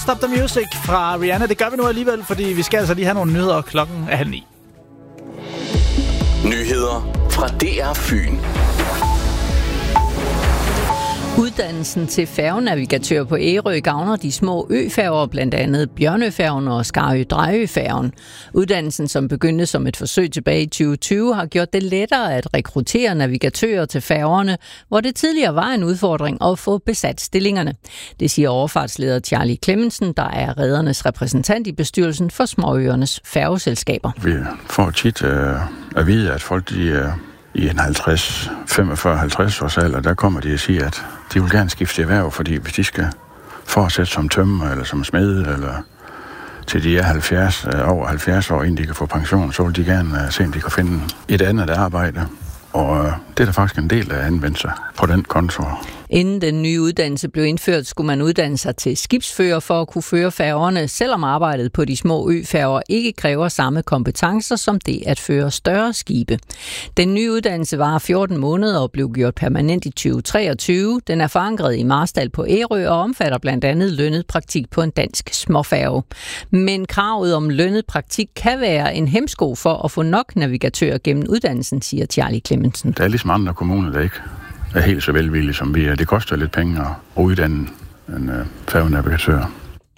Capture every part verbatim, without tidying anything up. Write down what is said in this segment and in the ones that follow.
Stop the Music fra Rihanna. Det gør vi nu alligevel, fordi vi skal altså lige have nogle nyheder. Klokken er halv ni. Nyheder fra D R Fyn. Uddannelsen til færgenavigatør på Ærø gavner de små øfærger, blandt andet Bjørnøfærgen og Skarø-Drejøfærgen. Uddannelsen, som begyndte som et forsøg tilbage i tyve tyve, har gjort det lettere at rekruttere navigatører til færgerne, hvor det tidligere var en udfordring at få besat stillingerne. Det siger overfartsleder Charlie Clemmensen, der er redernes repræsentant i bestyrelsen for småøernes færgeselskaber. Vi får tit øh, at vide, at folk de er i en halvtreds, femogfyrre, halvtreds års alder, der kommer de og siger, at de vil gerne skifte erhverv, fordi hvis de skal fortsætte som tømrer eller som smed, eller til de er halvfjerds, over halvfjerds år, inden de kan få pension, så vil de gerne se, om de kan finde et andet arbejde. Og det er der faktisk en del af anvendelse på den konto. Inden den nye uddannelse blev indført, skulle man uddanne sig til skibsfører for at kunne føre færgerne, selvom arbejdet på de små øfærger ikke kræver samme kompetencer som det at føre større skibe. Den nye uddannelse varer fjorten måneder og blev gjort permanent i tyve treogtyve. Den er forankret i Marstal på Ærø og omfatter blandt andet lønnet praktik på en dansk småfærge. Men kravet om lønnet praktik kan være en hæmsko for at få nok navigatører gennem uddannelsen, siger Charlie Clemmensen. Der er ligesom andre kommuner, der ikke er helt så velvillige som vi er. Det koster lidt penge at uddanne en øh, færgenavigatør.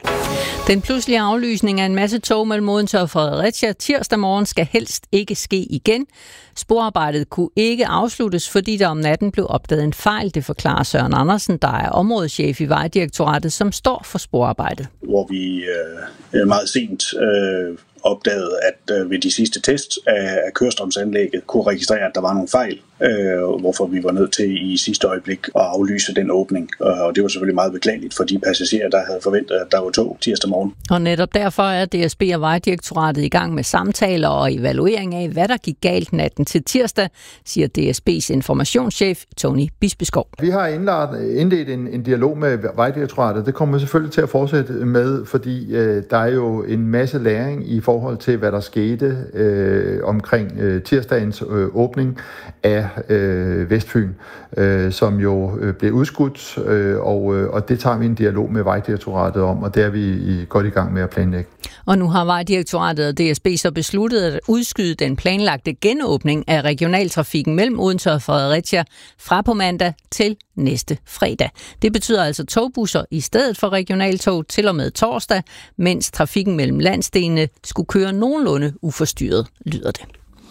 Den pludselige aflysning af en masse tog mellem Odense og Fredericia tirsdag morgen skal helst ikke ske igen. Sporarbejdet kunne ikke afsluttes, fordi der om natten blev opdaget en fejl, det forklarer Søren Andersen, der er områdeschef i Vejdirektoratet, som står for sporarbejdet. Hvor vi øh, meget sent øh, opdagede, at øh, ved de sidste tests af, af kørestrømsanlægget kunne registrere, at der var nogle fejl, øh, hvorfor vi var nødt til i sidste øjeblik at aflyse den åbning. Og det var selvfølgelig meget beklageligt for de passagerer, der havde forventet, at der var tog tirsdag morgen. Og netop derfor er D S B og Vejdirektoratet i gang med samtaler og evaluering af, hvad der gik galt natten til tirsdag, siger D S B's informationschef Tony Bispeskov. Vi har indledt en, en dialog med Vejdirektoratet. Det kommer vi selvfølgelig til at fortsætte med, fordi øh, der er jo en masse læring i forhold til, hvad der skete øh, omkring øh, tirsdagens øh, åbning af øh, Vestfyn, øh, som jo øh, blev udskudt, øh, og, øh, og det tager vi en dialog med Vejdirektoratet om, og det er vi i, godt i gang med at planlægge. Og nu har Vejdirektoratet og D S B så besluttet at udskyde den planlagte genåbning af regionaltrafikken mellem Odense og Fredericia fra på mandag til næste fredag. Det betyder altså togbusser i stedet for regionaltog til og med torsdag, mens trafikken mellem landsdelene skulle køre nogenlunde uforstyrret, lyder det.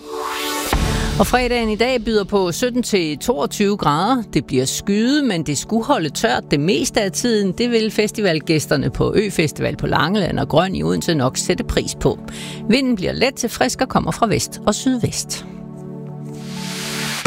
Og fredagen i dag byder på sytten til toogtyve grader. Det bliver skyet, men det skulle holde tørt det meste af tiden. Det vil festivalgæsterne på Øfestival på Langeland og Grøn i Odense nok sætte pris på. Vinden bliver let til frisk og kommer fra vest og sydvest.